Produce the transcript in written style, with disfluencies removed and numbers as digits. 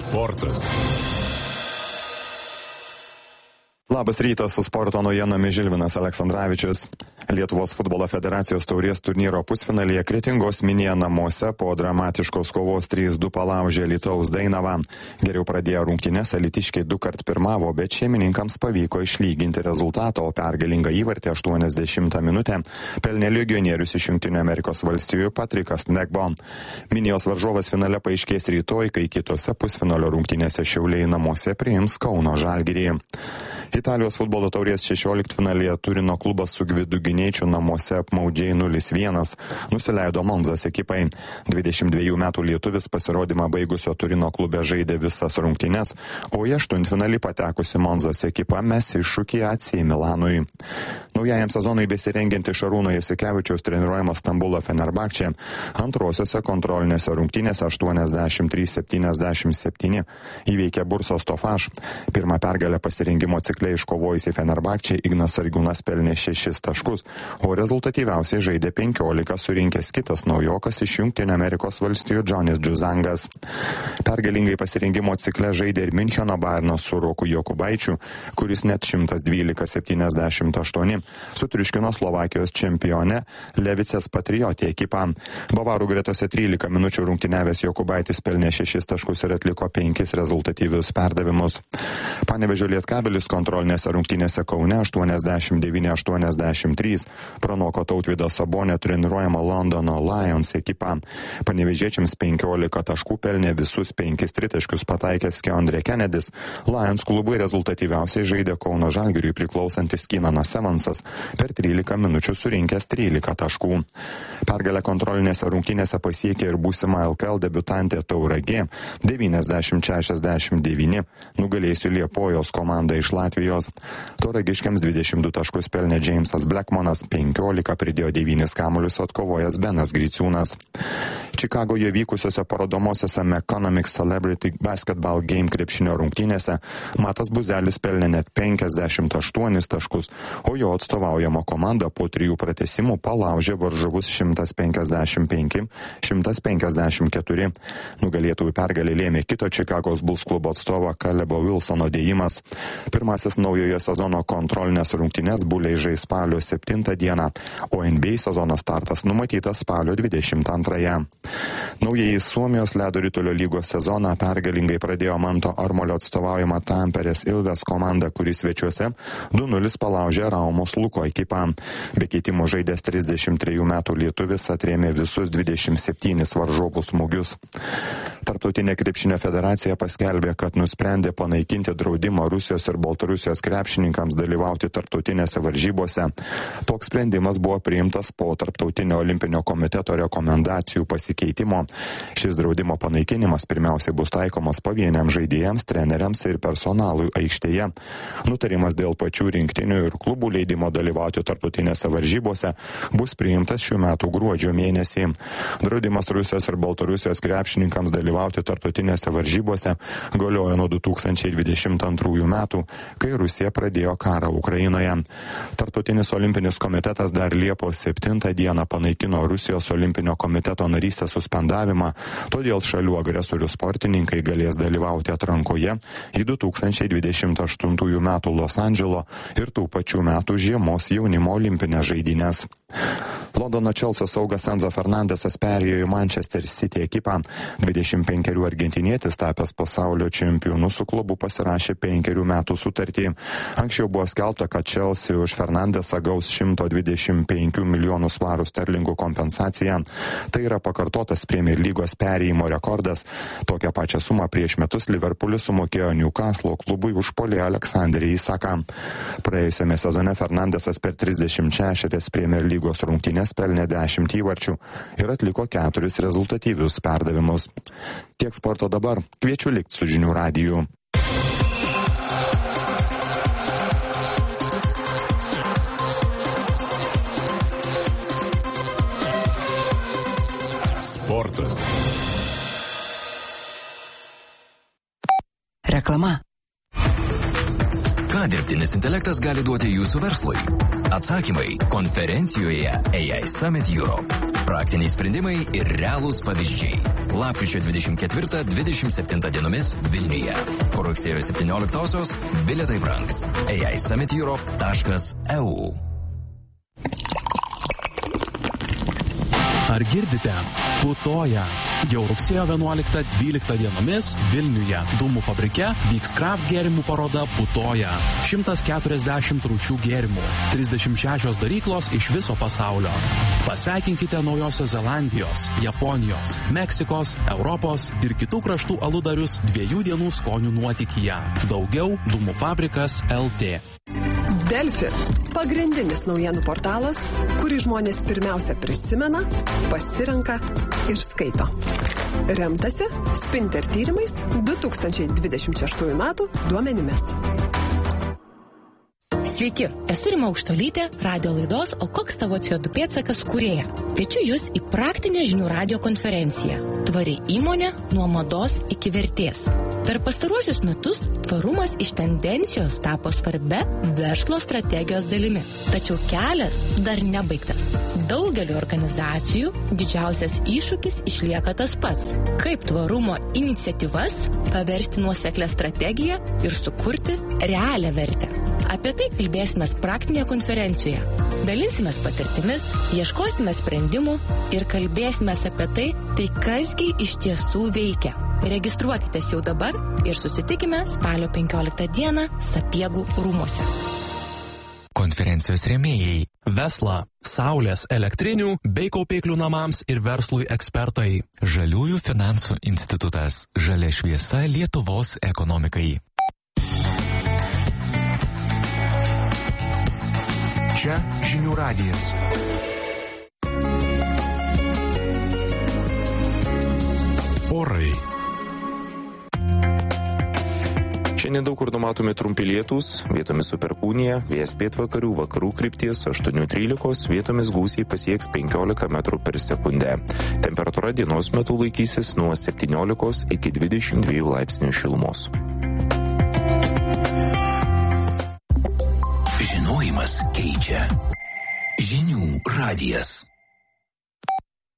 Sportas. Labas rytas, su sporto naujienomis Žilvinas Aleksandravičius. Lietuvos futbolo federacijos taurės turnyro pusfinalyje Kretingos Minėje namuose po dramatiškos kovos 3-2 palaužė Alytaus Dainavą. Geriau pradėjo rungtynes, alytiškiai 2 kart pirmavo, bet šeimininkams pavyko išlyginti rezultatą, o pergalingą įvartį 80 minutę pelnė legionierius iš Jungtinių Amerikos valstijų Patrikas Negbo. Minėjos varžovas finale paaiškės rytoj, kai kitose pusfinalio rungtynėse Šiauliai namuose priims Kauno Žalgirį. Italijos futbolo taurės 16-finalyje Turino klubas su Gvidu Gineičiu namuose apmaudžiai 0-1 nusileido Monzos ekipai. 22 metų lietuvis pasirodymą baigusio Turino klube žaidė visas rungtynes, o į aštuntfinalį patekusi Monzos ekipa mes iššūkį AC Milanui. Naujajam sezonui besirengianti Šarūno Jasikevičiaus treniruojama Stambulo Fenerbahče antrosiose kontrolinėse rungtynėse 83-77 įveikė Bursos Tofaš. Pirmą pergalę pasirengimo cikle iškovojusi Fenerbahče Ignas Sargiūnas pelnė 6 taškus, o rezultatyviausiai žaidė 15, surinkęs kitas naujokas iš Jungtinių Amerikos valstijų Džonis Džuzangas. Pergalingai pasirengimo cikle žaidė ir Miuncheno Bayernas su Roku Jokubaičiu, kuris net 112-78 sutriuškino Slovakijos čempionę Levicės Patriotė ekipą. Bavarų gretose 13 minučių rungtyniavęs Jokubaitis pelnė 6 taškus ir atliko 5 rezultatyvius perdavimus. Panevėžio Lietkabelis kontrolinėse rungtynėse Kaune 89-83 pranoko Tautvydo Sabonio treniruojama Londono Lions ekipą. Panevėžiečiams 15 taškų pelnė visus 5 tritaškius pataikęs Keondre Kennedys. Lions klubui rezultatyviausiai žaidė Kauno Žalgiriui priklausantis Keenanas Evansas, per 13 minučių surinkęs 13 taškų. Pergalę kontrolinėse rungtynėse pasiekė ir būsima LKL debiutantė Tauragė 90-69 nugalėjusi Liepojos komandą iš Latvijos. Tauragiškiams 22 taškus pelnė Jamesas Blackmanas, 15 pridėjo 9 kamuolius atkovojęs Benas Griciūnas. Čikagoje vykusiose parodomosiose Economic Celebrity Basketball Game krepšinio rungtynėse Matas Buzelis pelnė net 58 taškus, o jo atstovaujama komanda po 3 pratęsimų palaužė varžovus 155-154. Nugalėtojų pergalę lėmė kito Čikagos Bulls klubo atstovo Kalebo Wilsono dėjimas. Pirmasis naujojo sezono kontrolinės rungtynės Buliai žais spalio 7 dieną, o NBA sezono startas numatytas spalio 22. Naujieji Suomijos ledo ritulio lygos sezoną pergalingai pradėjo Manto Armolio atstovaujama Tamperės Ilves komanda, kuris svečiuose 2-0 palaužė Raumos Luko ekipą. Be keitimo žaidęs 33 metų lietuvis atrėmė visus 27 varžovų smūgius. Tarptautinė krepšinio federacija paskelbė, kad nusprendė panaikinti draudimą Rusijos ir Baltarusijos krepšininkams dalyvauti tarptautinėse varžybose. Toks sprendimas buvo priimtas po Tarptautinio olimpinio komiteto rekomendacijų pasikeitimo. Šis draudimo panaikinimas pirmiausiai bus taikomas pavieniams žaidėjams, treneriams ir personalui aikštėje. Nutarimas dėl pačių rinktinių ir klubų leidimo dalyvauti tarptautinėse varžybose bus priimtas šių metų gruodžio mėnesį. Draudimas Rusijos ir Baltarusijos krepšininkams dalyvauti tarptautinėse varžybose galioja nuo 2022 metų, kai Rusija pradėjo karą Ukrainoje. Tarptautinis olimpinis komitetas dar Liepos 7 dieną panaikino Rusijos olimpinio komiteto narystės suspendavimą, todėl šalių agresorių sportininkai galės dalyvauti atrankoje į 2028 metų Los Andželo ir tų pačių metų žiemos jaunimo olimpinės žaidynės. Londono Chelsea saugas Enzo Fernandesas perėjo į Manchester City ekipą. 25 argentinietis tapęs pasaulio čempionu su klubu pasirašė 5 metų sutartį. Anksčiau buvo skelbta, kad Chelsea už Fernandesą gaus 125 milijonų svarų sterlingų kompensaciją. Tai yra pakartotas Premier lygos perėjimo rekordas. Tokią pačią sumą prieš metus Liverpoolis sumokėjo Newcastle klubui už puolėją Aleksanderį Isaką. Praėjusiame sezone Fernandesas per 36 Premier lygos rungtynes pelnė 10 įvarčių ir atliko 4 rezultatyvius perdavimus. Tiek sporto dabar. Kviečiu likti su Žinių radiju. Sportas. Reklama. Ką dirbtinis intelektas gali duoti jūsų verslui? Atsakymai konferencijoje AI Summit Europe. Praktiniai sprendimai ir realūs pavyzdžiai. Lapkričio 24-27 dienomis Vilniuje. Po rugsėjo 17-osios bilietai brangs. AISummitEurope.eu. Ar girdite? Putoja. Jau rugsėjo 11-12 dienomis Vilniuje Dūmų fabrike vyks kraft gėrimų paroda Putoja. 140 rūšių gėrimų, 36 daryklos iš viso pasaulio. Pasveikinkite Naujosios Zelandijos, Japonijos, Meksikos, Europos ir kitų kraštų aludarius 2 dienų skonių nuotykyje. Daugiau Dūmų fabrikas LT. Delfi – pagrindinis naujienų portalas, kurį žmonės pirmiausia prisimena, pasirenka ir skaito. Remtasi Spinter tyrimais 2026 metų duomenimis. Sveiki, esu Rima Aukštolytė, radio laidos O koks tavo CO2 pėdsakas kūrėja. Kviečiu jūs į praktinę žinių radio konferenciją Tvari įmonė nuo mados iki vertės. Per pastaruosius metus tvarumas iš tendencijos tapo svarbia verslo strategijos dalimi. Tačiau kelias dar nebaigtas. Daugeliu organizacijų didžiausias iššūkis išlieka tas pats. Kaip tvarumo iniciatyvas paversti nuoseklią strategiją ir sukurti realią vertę. Apie tai kalbėsime praktinėje konferencijoje. Dalinsimės patirtimis, ieškosime sprendimų ir kalbėsime apie tai kasgi iš tiesų veikia. Registruokitės jau dabar ir susitikime spalio 15 dieną Sapiegų rūmuose. Konferencijos rėmėjai. Vesla, saulės, elektrinių bei kaupiklių namams ir verslui ekspertai. Žaliųjų finansų institutas. Žalia šviesa Lietuvos ekonomikai. Čia žinių radijas. Orai. Šiandien daug kur numatomi trumpi lietūs, vietomis su perkūnija, vėjas pietvakarių vakarų krypties 8-13, vietomis gūsiai pasieks 15 metrų per sekundę. Temperatūra dienos metu laikysis nuo 17 iki 22 laipsnių šilumos. Žinojimas keičia. Žinių radijas.